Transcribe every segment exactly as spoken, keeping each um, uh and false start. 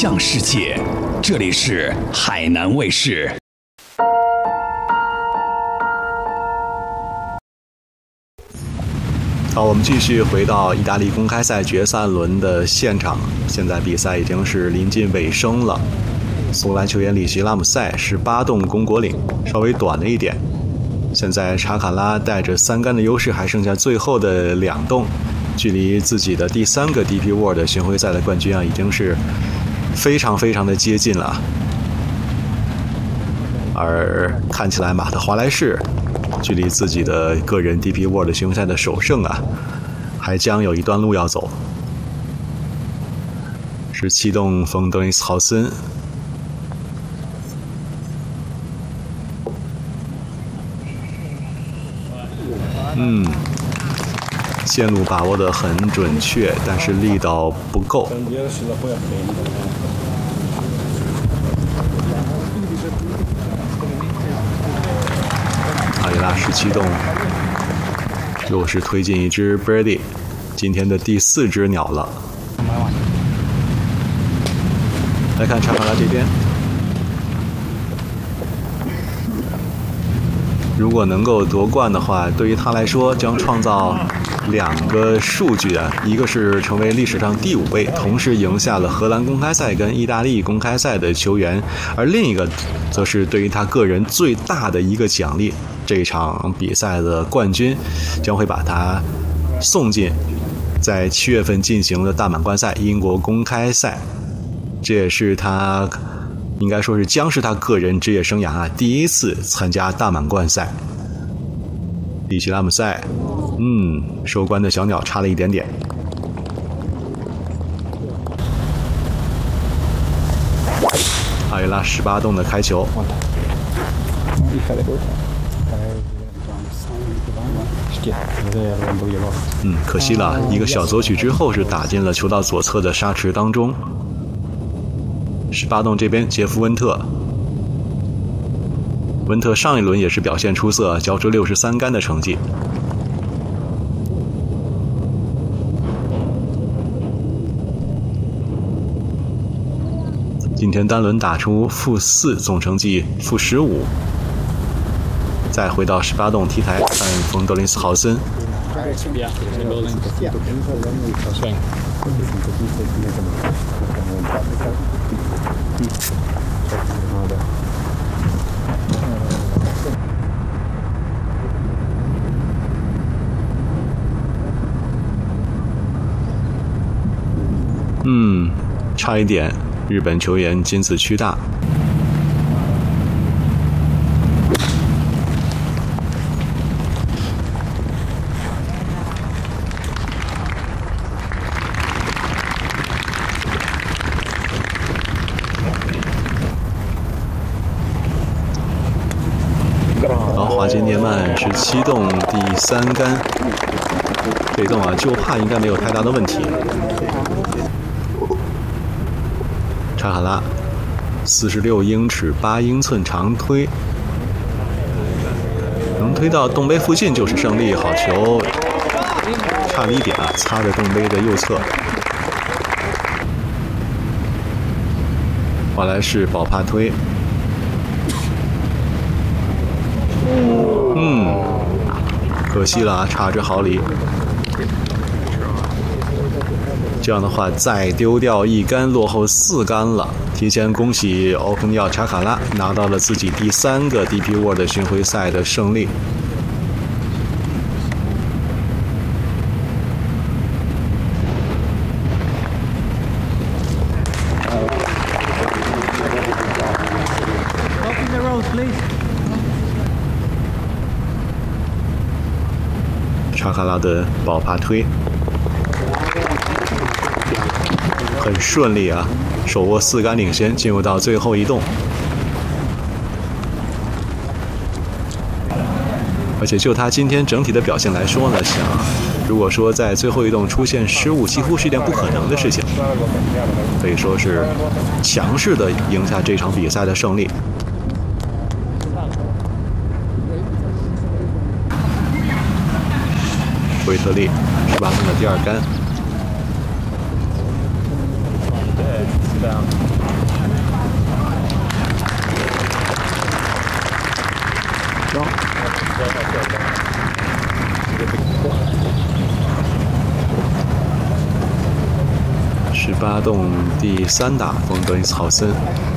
向世界，这里是海南卫视。 好，我们继续回到意大利公开赛决赛轮的现场。现在比赛已经是临近尾声了。苏格兰球员里奇拉姆塞十八洞攻果岭，稍微短了一点。现在查卡拉带着三杆的优势，还剩下最后的两洞，距离自己的第三个 D P World 巡回赛的冠军啊，已经是非常非常的接近了。而看起来马特华莱士距离自己的个人 D P World 巡回赛的首胜啊，还将有一段路要走。十七洞冯德林斯豪森，嗯，线路把握得很准确，但是力道不够。阿里拉十七洞又是推进一只 Birdie， 今天的第四只鸟了。来看查卡拉这边，如果能够夺冠的话，对于他来说将创造两个数据啊，一个是成为历史上第五位同时赢下了荷兰公开赛跟意大利公开赛的球员，而另一个则是对于他个人最大的一个奖励，这场比赛的冠军将会把他送进在七月份进行的大满贯赛英国公开赛，这也是他应该说是将是他个人职业生涯啊第一次参加大满贯赛。里奇拉姆塞，嗯，收官的小鸟差了一点点。阿里拉十八洞的开球，嗯，可惜了，一个小左曲之后是打进了球道左侧的沙池当中。十八洞这边杰夫温特，温特上一轮也是表现出色，交出六十三杆的成绩。今天单轮打出负四，总成绩负十五。再回到十八洞 T 台，看冯德林斯豪森。嗯，差一点，日本球员金子屈大。好，华金涅曼十七洞第三杆，这洞啊，就怕应该没有太大的问题。查卡拉四十六英尺八英寸长推，能推到洞杯附近就是胜利。好球，差了一点啊，擦着洞杯的右侧。华莱士保帕推，嗯，可惜了啊，差之毫厘。这样的话，再丢掉一杆，落后四杆了。提前恭喜欧克尼奥查卡拉拿到了自己第三个 D P World 巡回赛的胜利。查卡拉的保帕推。很顺利啊，手握四杆领先，进入到最后一洞。而且就他今天整体的表现来说呢，想如果说在最后一洞出现失误，几乎是一件不可能的事情，可以说是强势的赢下这场比赛的胜利。维特利十八洞的第二杆。 十八洞第三打冯德林斯豪森。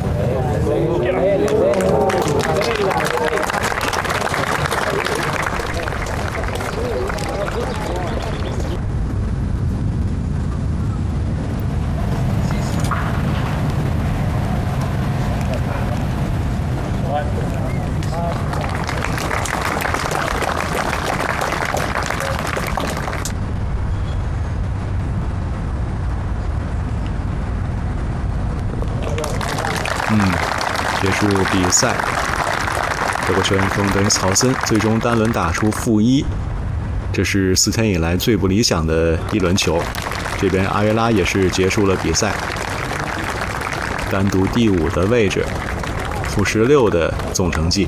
嗯，结束比赛，德国球员冯德林斯豪森最终单轮打出负一，这是四天以来最不理想的一轮球。这边阿约拉也是结束了比赛，单独第五的位置，负十六的总成绩。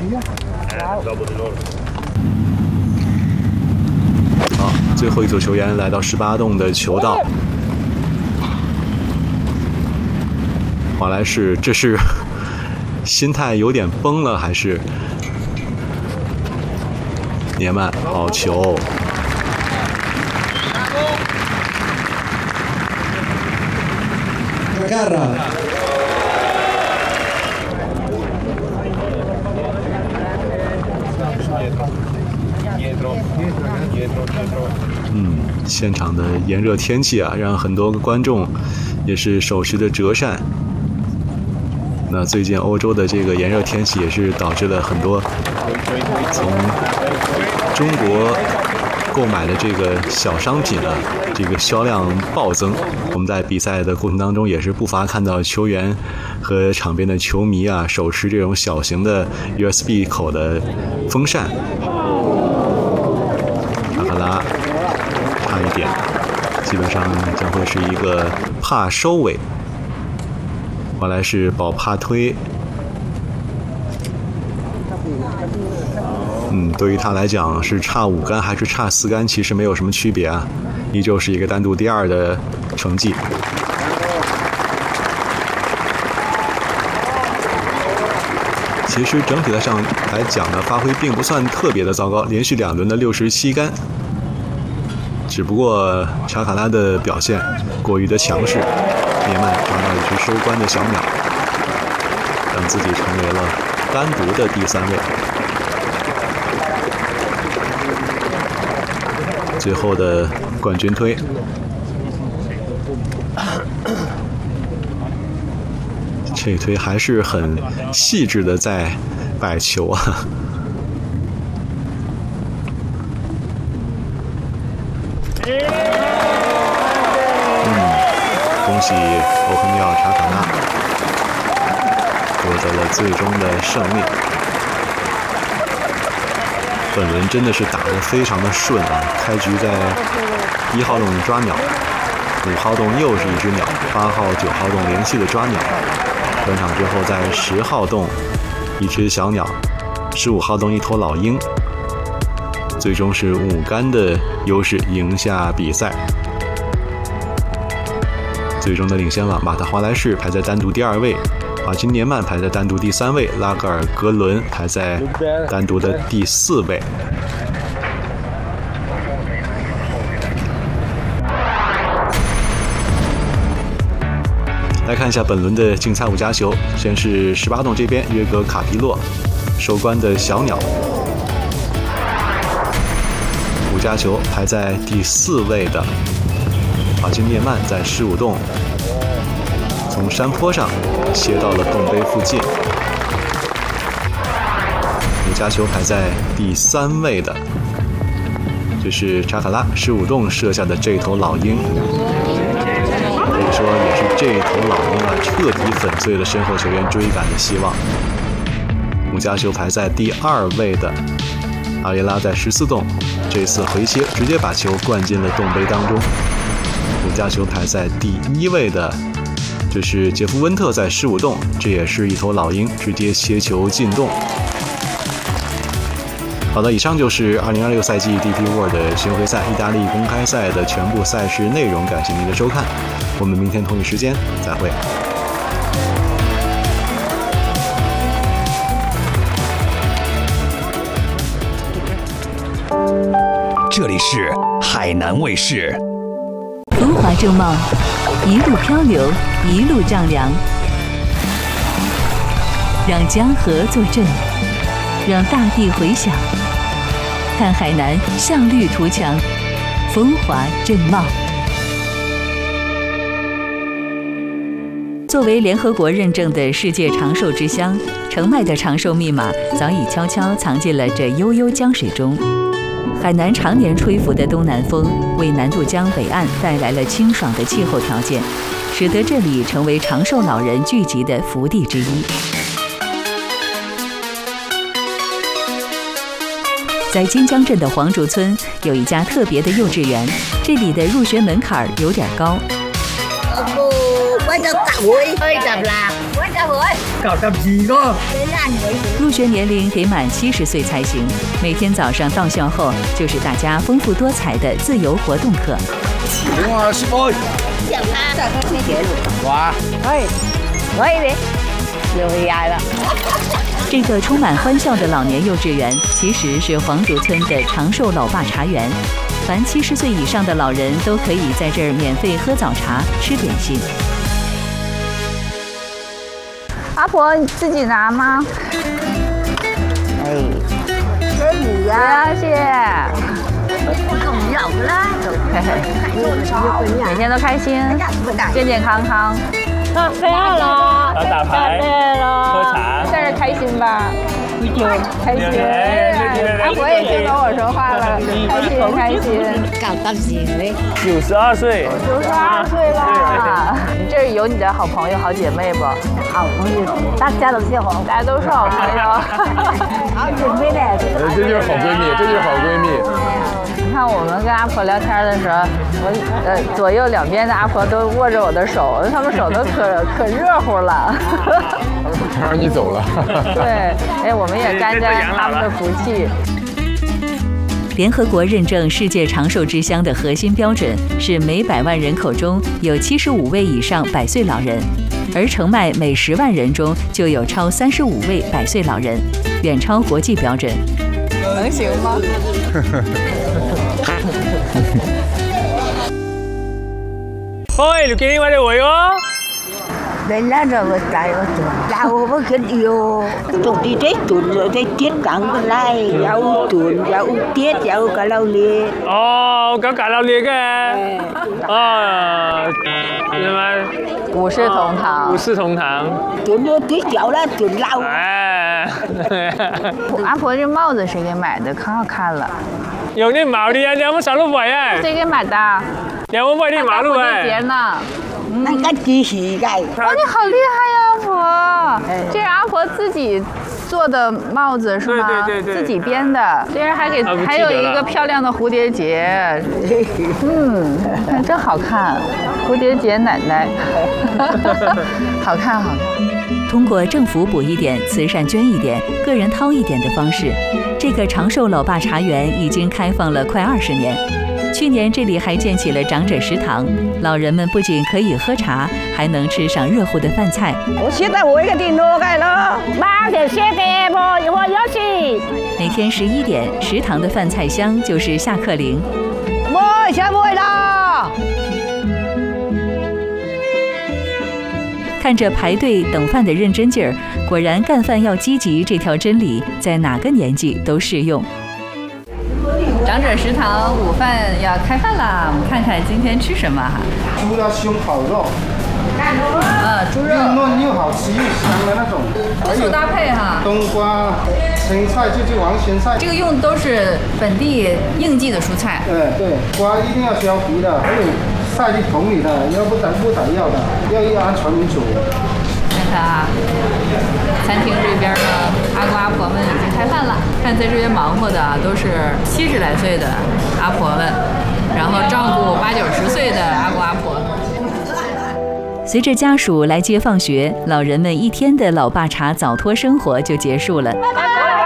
好，最后一组球员来到十八洞的球道。华莱士，这是心态有点崩了，还是年曼好球？嗯，现场的炎热天气啊，让很多观众也是手持的折扇。那最近欧洲的这个炎热天气也是导致了很多从中国购买的这个小商品啊，这个销量暴增。我们在比赛的过程当中也是不乏看到球员和场边的球迷啊，手持这种小型的 U S B 口的风扇。查卡拉差一点，基本上将会是一个帕收尾。华莱士保帕推，嗯，对于他来讲是差五杆还是差四杆，其实没有什么区别啊，依旧是一个单独第二的成绩。其实整体的上来讲呢，发挥并不算特别的糟糕，连续两轮的六十七杆，只不过查卡拉的表现过于的强势。年曼抓到一只收官的小鸟，让自己成为了单独的第三位。最后的冠军推，这一推还是很细致的在摆球啊。恭喜欧亨利奥·查卡纳夺得了最终的胜利。本轮真的是打得非常的顺啊！开局在一号洞抓鸟，五号洞又是一只鸟，八号、九号洞连续的抓鸟。转场之后，在十号洞一只小鸟，十五号洞一头老鹰，最终是五杆的优势赢下比赛。最终的领先了马特华莱士排在单独第二位，马金年曼排在单独第三位，拉格尔格伦排在单独的第四位。来看一下本轮的竞猜五加球，先是十八洞这边约格卡皮洛收官的小鸟，五加球排在第四位的马金涅曼在十五洞从山坡上切到了洞碑附近，五加球排在第三位的，这是查卡拉十五洞射下的这头老鹰，可以说也是这头老鹰啊彻底粉碎了身后球员追赶的希望。五加球排在第二位的阿耶拉在十四洞，这次回切直接把球灌进了洞碑当中。五加球排在第一位的，这是杰夫温特在十五洞，这也是一头老鹰，直接切球进洞。好的，以上就是二零二六赛季 D P World 巡回赛意大利公开赛的全部赛事内容，感谢您的收看，我们明天同一时间再会。 这里是海南卫视。 浮华正茂， 一路漂流，一路丈量，让江河作证，让大地回响。看海南向绿图强，风华正茂。作为联合国认证的世界长寿之乡，澄迈的长寿密码早已悄悄藏进了这悠悠江水中。海南常年吹拂的东南风，为南渡江北岸带来了清爽的气候条件，使得这里成为长寿老人聚集的福地之一。在金江镇的黄竹村有一家特别的幼稚园，这里的入学门槛有点高。入学年龄得满七十岁才行。每天早上到校後，就是大家豐富多彩的自由活動課。 我十歲。哇！哎，我以為又來了。 這個充滿歡笑的老年幼稚園，其實是黃竹村的長壽老爸茶園。凡七十歲以上的老人都可以在這兒免費喝早茶、吃點心。 阿婆，你自己拿嗎？ 哎，给你呀， 謝謝。 不重要啦， 每天都開心，健健康康。 喝啡了，打牌了，喝茶， 但是開心吧？開心。阿婆也聽懂我說話了，開心開心。 搞到幾歲？ 九十二歲。 九十二歲了。你這有你的好朋友、好姐妹不？ 好朋友，大家都是好， 大家都是好朋友。 好姐妹呢？ 这就是好闺蜜，这就是好闺蜜。 你看我们跟阿婆聊天的时候，我呃左右两边的阿婆都握着我的手，他们手都可可热乎了。 他让你走了。 对，哎，我们也沾沾他们的福气。 联合国认证世界长寿之乡的核心标准是每百万人口中有七十五位以上百岁老人，而澄迈每十万人中就有超三十五位百岁老人，远超国际标准。 能行吗？ 喂，你見我哋會喎？ 人家就會帶我做，但我不肯要，做啲啲燉啲tiết cắn cái này, rau tuần, rau tiết, rau cà lao liê. 哦，搞cà lao liê嘅，哦，係咪？ 五世同堂。 五世同堂。 炖咗啲酒啦，燉lau。 哎。 阿婆，這帽子誰給買的？可好看了。 有啲毛的啊，兩蚊十六塊啊。 誰給買的？ 兩蚊塊啲毛路哎。 蝴蝶呢？ 那個機器蓋。 哇，你好厲害呀，阿婆！這是阿婆自己做的帽子是嗎？ 對對對對。 自己編的，竟然還給還有一個漂亮的蝴蝶結。嗯，真好看，蝴蝶結奶奶。好看好看。 通過政府補一點、慈善捐一點、個人掏一點的方式，這個長壽老爸茶園已經開放了快二十年。去年這裡還建起了長者食堂，老人們不僅可以喝茶，還能吃上熱乎的飯菜。 我現在我一個電腦蓋了， 媽嘅謝嘅我我有事。 每天十一點，食堂的飯菜香就是下課鈴。 我下會啦。 看着排隊等飯的認真勁兒，果然幹飯要積極這條真理在哪個年紀都適用。長者食堂午飯要開飯啦，我們看看今天吃什麼哈。 豬的胸烤肉， 啊，豬肉又嫩又好吃又香的那種， 多數搭配哈。 冬瓜、青菜就是黃鹹菜。 這個用都是本地應季的蔬菜。 對對，瓜一定要削皮的，還有曬在桶裡的，要不打不打藥的，要要按傳米煮。 看看啊，餐廳這邊呢，阿公阿婆們已經開飯了。看在這邊忙活的啊，都是七十來歲的阿婆們，然後照顧八九十歲的阿公阿婆。隨着家屬來接放學，老人們一天的老爸茶早托生活就結束了。拜拜。